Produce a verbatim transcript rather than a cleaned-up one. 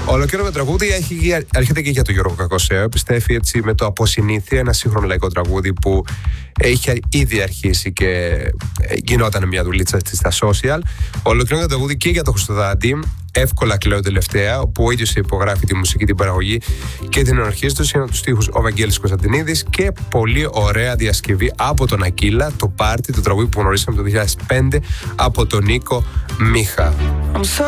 Ολοκλήρωμα τραγούδι έχει, έρχεται και για τον Γιώργο Κακοσέο. Επιστρέφει έτσι με το Από Συνήθεια, ένα σύγχρονο λαϊκό τραγούδι που έχει ήδη αρχίσει και γινόταν μια δουλίτσα στα social. Ολοκλήρωμα το τραγούδι και για τον Χριστοδάντη. Εύκολα κλαίω τελευταία, όπου ο ίδιος υπογράφει τη μουσική, την παραγωγή και την ενορχήστρωση. Είναι από τους στίχους ο Βαγγέλης Κωνσταντινίδης και πολύ ωραία διασκευή από τον Ακύλα, το Πάρτι, το τραγούδι που γνωρίσαμε το δύο χιλιάδες πέντε από τον Νίκο Μίχα.